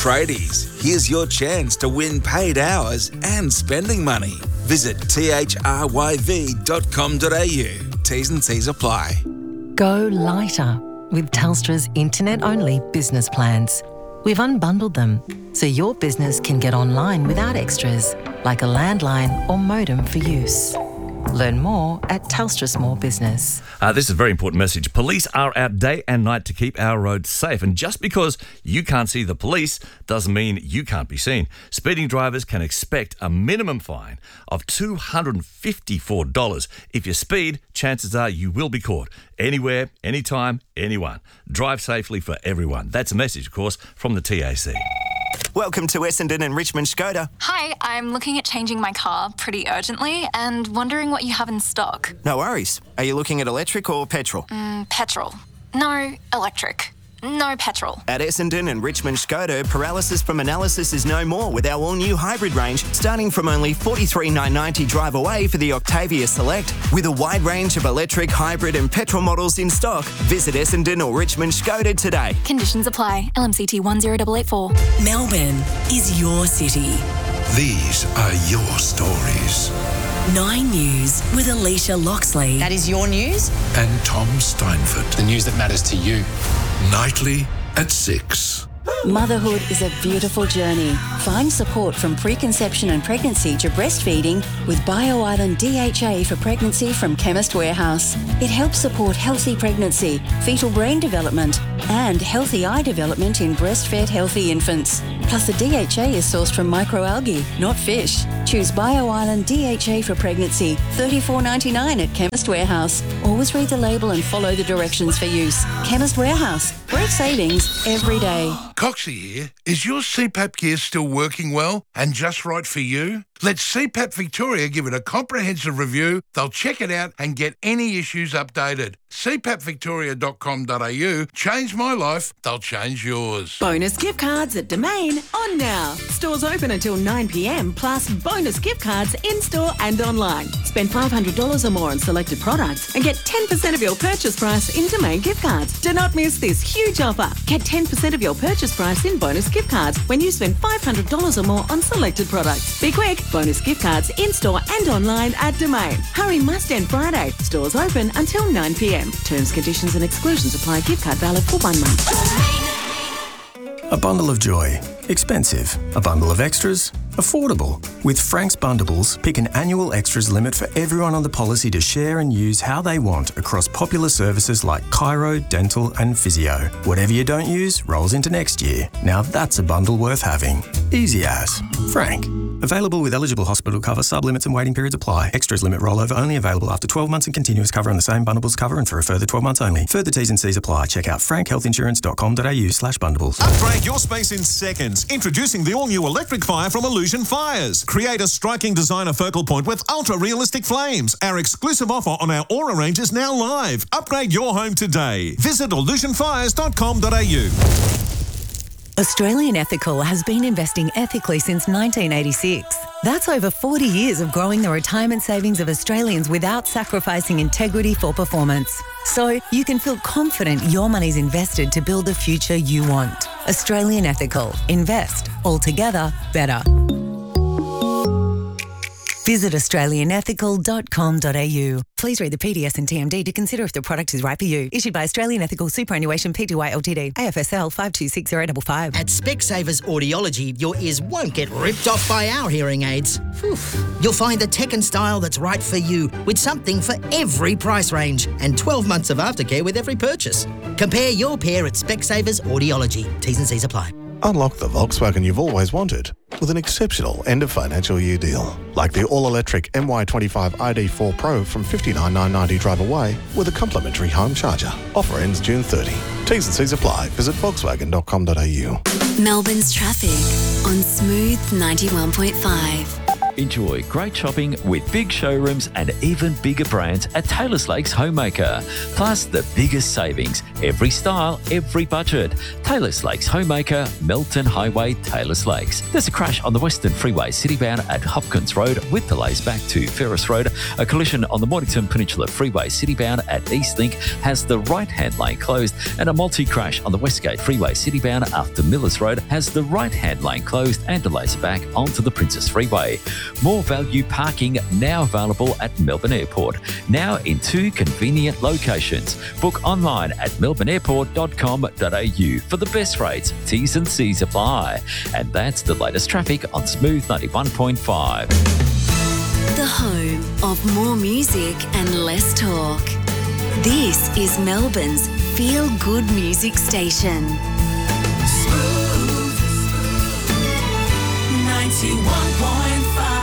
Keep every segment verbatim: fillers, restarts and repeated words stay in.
Tradies, here's your chance to win paid hours and spending money. Visit thyv dot com dot a u. T's and C's apply. Go lighter with Telstra's internet-only business plans. We've unbundled them so your business can get online without extras, like a landline or modem for use. Learn more at Telstra Small Business. Uh, this is a very important message. Police are out day and night to keep our roads safe. And just because you can't see the police doesn't mean you can't be seen. Speeding drivers can expect a minimum fine of two hundred fifty-four dollars. If you speed, chances are you will be caught. Anywhere, anytime, anyone. Drive safely for everyone. That's a message, of course, from the T A C. Welcome to Essendon and Richmond Skoda. Hi, I'm looking at changing my car pretty urgently and wondering what you have in stock. No worries. Are you looking at electric or petrol? Mm, petrol. No, electric. No petrol. At Essendon and Richmond Skoda, paralysis from analysis is no more with our all-new hybrid range, starting from only forty-three thousand nine hundred ninety drive away for the Octavia Select. With a wide range of electric, hybrid and petrol models in stock, visit Essendon or Richmond Skoda today. Conditions apply. L M C T one zero eight eight four. Melbourne is your city. These are your stories. Nine News with Alicia Loxley. That is your news. And Tom Steinford. The news that matters to you. Nightly at six. Motherhood is a beautiful journey. Find support from preconception and pregnancy to breastfeeding with BioIsland D H A for pregnancy from Chemist Warehouse. It helps support healthy pregnancy, fetal brain development, and healthy eye development in breastfed healthy infants. Plus, the D H A is sourced from microalgae, not fish. Choose BioIsland D H A for pregnancy, thirty-four ninety-nine at Chemist Warehouse. Always read the label and follow the directions for use. Chemist Warehouse. Great savings every day. Coxie here. Is your C PAP gear still working well and just right for you? Let C PAP Victoria give it a comprehensive review. They'll check it out and get any issues updated. c pap victoria dot com dot a u. Change my life, they'll change yours. Bonus gift cards at Domain on now. Stores open until nine p m plus bonus gift cards in-store and online. Spend five hundred dollars or more on selected products and get ten percent of your purchase price in Domain gift cards. Do not miss this huge offer. Get ten percent of your purchase price in bonus gift cards when you spend five hundred dollars or more on selected products. Be quick. Bonus gift cards in-store and online at Domain. Hurry must end Friday. Stores open until nine p m. Terms, conditions and exclusions apply. Gift card valid for one month. A bundle of joy. Expensive. A bundle of extras. Affordable. With Frank's Bundles, pick an annual extras limit for everyone on the policy to share and use how they want across popular services like chiro, dental and physio. Whatever you don't use rolls into next year. Now that's a bundle worth having. Easy as. Frank. Available with eligible hospital cover, sub-limits and waiting periods apply. Extras limit rollover only available after twelve months and continuous cover on the same bundles cover and for a further twelve months only. Further T's and C's apply. Check out frank health insurance dot com dot a u slash bundles. Upgrade your space in seconds. Introducing the all-new electric fire from Illusion Fires. Create a striking designer focal point with ultra-realistic flames. Our exclusive offer on our Aura range is now live. Upgrade your home today. Visit illusion fires dot com dot a u. Australian Ethical has been investing ethically since nineteen eighty-six. That's over forty years of growing the retirement savings of Australians without sacrificing integrity for performance. So you can feel confident your money's invested to build the future you want. Australian Ethical. Invest. Altogether better. Visit australian ethical dot com dot a u. Please read the P D S and T M D to consider if the product is right for you. Issued by Australian Ethical Superannuation Pty Ltd. A F S L five two six zero five five. At Specsavers Audiology, your ears won't get ripped off by our hearing aids. Whew. You'll find the tech and style that's right for you with something for every price range and twelve months of aftercare with every purchase. Compare your pair at Specsavers Audiology. T's and C's apply. Unlock the Volkswagen you've always wanted with an exceptional end of financial year deal. Like the all-electric M Y twenty-five I D four Pro from fifty-nine thousand nine hundred ninety drive away with a complimentary home charger. Offer ends June thirtieth. T's and C's apply. Visit volkswagen dot com dot a u. Melbourne's traffic on Smooth ninety-one point five. Enjoy great shopping with big showrooms and even bigger brands at Taylor's Lakes Homemaker. Plus the biggest savings, every style, every budget. Taylor's Lakes Homemaker, Melton Highway, Taylor's Lakes. There's a crash on the Western Freeway citybound at Hopkins Road with delays back to Ferris Road. A collision on the Mornington Peninsula Freeway citybound at Eastlink has the right-hand lane closed, and a multi-crash on the Westgate Freeway citybound after Millers Road has the right-hand lane closed and delays back onto the Princess Freeway. More value parking now available at Melbourne Airport, now in two convenient locations. Book online at melbourne airport dot com dot a u for the best rates. T's and C's apply. And that's the latest traffic on Smooth ninety-one point five. The home of more music and less talk. This is Melbourne's feel-good music station. Smooth ninety-one point five.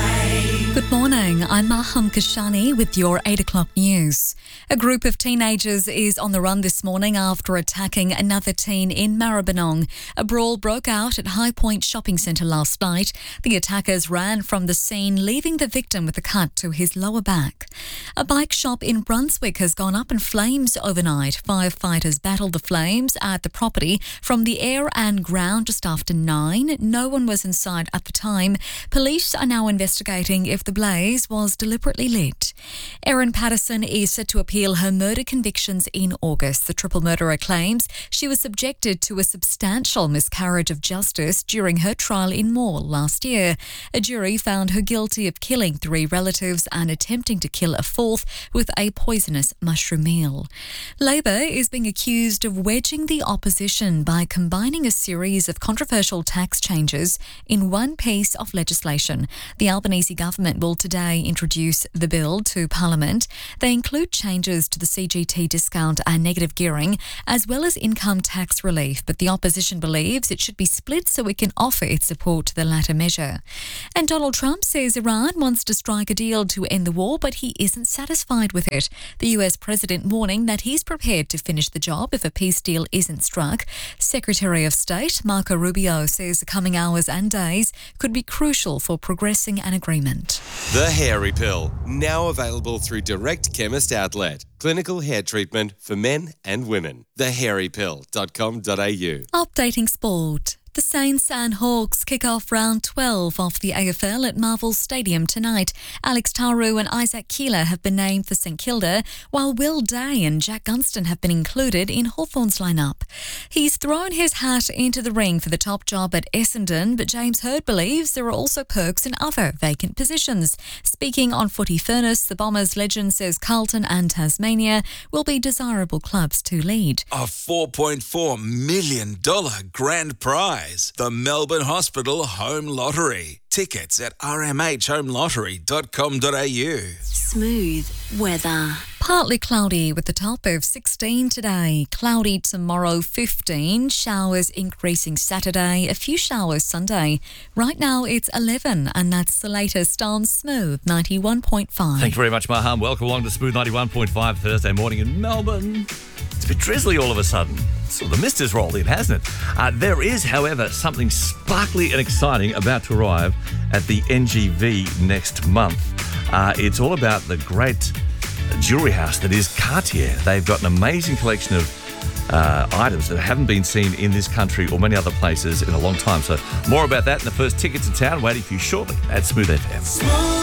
Good morning, I'm Maham Kashani with your eight o'clock news. A group of teenagers is on the run this morning after attacking another teen in Maribyrnong. A brawl broke out at High Point Shopping Centre last night. The attackers ran from the scene, leaving the victim with a cut to his lower back. A bike shop in Brunswick has gone up in flames overnight. Firefighters battled the flames at the property from the air and ground just after nine. No one was inside at the time. Police are now investigating if the blaze was deliberately lit. Erin Patterson is set to appeal her murder convictions in August. The triple murderer claims she was subjected to a substantial miscarriage of justice during her trial in Moore last year. A jury found her guilty of killing three relatives and attempting to kill a fourth with a poisonous mushroom meal. Labor is being accused of wedging the opposition by combining a series of controversial tax changes in one piece of legislation. The Albanese government will today introduce the bill to Parliament. They include changes to the C G T discount and negative gearing, as well as income tax relief, but the opposition believes it should be split so it can offer its support to the latter measure. And Donald Trump says Iran wants to strike a deal to end the war, but he isn't satisfied with it. The U S president warning that he's prepared to finish the job if a peace deal isn't struck. Secretary of State Marco Rubio says the coming hours and days could be crucial for progressing an agreement. The Hairy Pill, now available through Direct Chemist Outlet. Clinical hair treatment for men and women. the hairy pill dot com dot a u. Updating sport. The Saints and Hawks kick off round twelve of the A F L at Marvel Stadium tonight. Alex Taru and Isaac Keeler have been named for St Kilda, while Will Day and Jack Gunston have been included in Hawthorn's lineup. He's thrown his hat into the ring for the top job at Essendon, but James Hird believes there are also perks in other vacant positions. Speaking on Footy Furnace, the Bombers legend says Carlton and Tasmania will be desirable clubs to lead. A four point four million dollars grand prize. The Melbourne Hospital Home Lottery. Tickets at r m h home lottery dot com dot a u. Smooth weather. Partly cloudy with the top of sixteen today. Cloudy tomorrow, fifteen. Showers increasing Saturday. A few showers Sunday. Right now it's eleven, and that's the latest on Smooth ninety-one point five. Thank you very much, Maham. Welcome along to Smooth ninety-one point five Thursday morning in Melbourne. It's a bit drizzly all of a sudden. So the mist has rolled in, hasn't it? Uh, there is, however, something sparkly and exciting about to arrive at the N G V next month. Uh, it's all about the great jewellery house that is Cartier. They've got an amazing collection of uh, items that haven't been seen in this country or many other places in a long time. So more about that and the first ticket to town waiting for you shortly at Smooth F M.